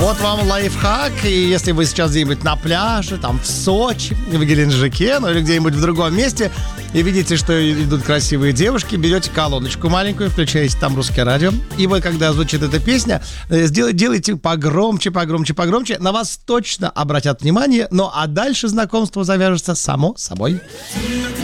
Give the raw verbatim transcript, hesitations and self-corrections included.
Вот вам лайфхак, и если вы сейчас где-нибудь на пляже, там в Сочи, в Геленджике, ну или где-нибудь в другом месте, и видите, что идут красивые девушки, берете колоночку маленькую, включаете там русское радио, и вот когда звучит эта песня, сделайте, делайте погромче, погромче, погромче, на вас точно обратят внимание, ну а дальше знакомство завяжется само собой.